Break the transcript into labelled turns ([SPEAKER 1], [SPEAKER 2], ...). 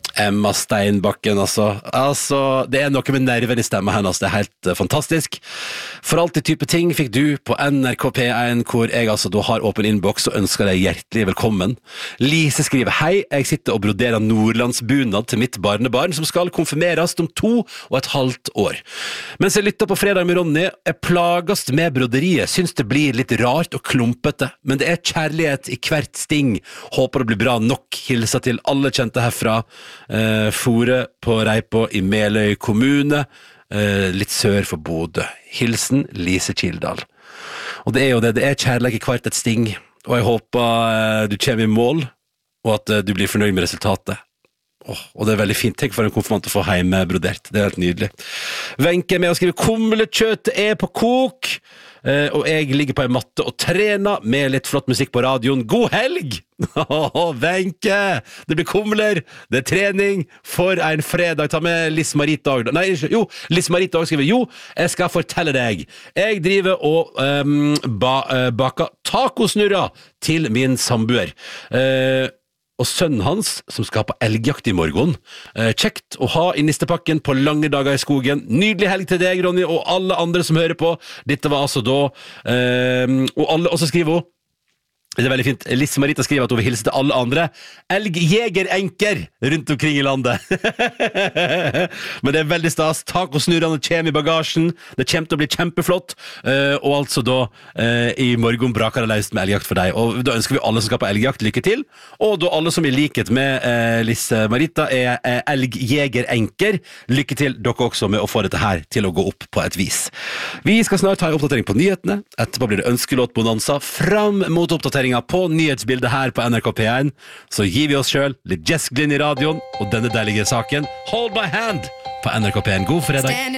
[SPEAKER 1] Emma Steinbakken, altså det noe med nerven i stemmen hennes, det helt fantastisk. For alltid type ting fikk du på NRK P1, hvor jeg da har åpen innboks og ønsker deg hjertelig velkommen. Lise skriver: hei, jeg sitter og broderer nordlandsbunad til mitt barnebarn, som skal konfirmeres om 2,5 år. Mens jeg lytter på Fredag med Ronny, jeg plagast med broderiet, synes det blir litt rart og klumpete, men det kjærlighet i hvert sting. Håper det blir bra nok. Hilser til alle kjente herfra. Fore på Reipo i Meløy kommune, litt sør for Bodø. Hilsen Lise Kildal. Og det jo det kjærlighet i hvert et sting, og jeg håper du kommer i mål, og at du blir fornøyd med resultatet. Og det veldig fint. Tenk for en konfirmant å få hjemme brodert. Det helt nydelig. Wenche med å skrive: kumlekjøttet på kok, og jeg ligger på en matte og trener med litt flott musikk på radioen. God helg! Wenche! Det blir kumler, det trening for en fredag. Ta med Liss Marita også. Nei, jo, Liss Marita også skriver: jo, jeg skal fortelle deg. Jeg driver og baker tacosnurrer til min samboer. Og sønnen hans, som skal på elgjakt i morgen. Kjekt å ha i nistepakken på lange dager i skogen. Nydelig helg til deg, Ronny, og alle andre som hører på. Dette var altså da og så skriver hun, det veldig fint, Lisse Marita skriver at hun vil hilse til alle andre elgjegerenker rundt omkring i landet. Men det veldig stas. Tacosnurrene kommer i bagasjen. Det kommer til å bli kjempeflott. Og altså da i morgen braker det løst med elgjakt for deg. Og da ønsker vi alle som skal på elgjakt lykke til. Og da alle som i likhet med Lisse Marita elgjegerenker, lykke til dere også med å få dette her til å gå opp på et vis. Vi skal snart ha en oppdatering på nyhetene. Etterpå blir det ønskelåt bonanza fram mot oppdatering på nyhetsbildet her på NRK P1. Så gir vi oss selv litt Jess Glynn i radioen og denne deilige saken Hold My Hand på NRK P1. God fredag.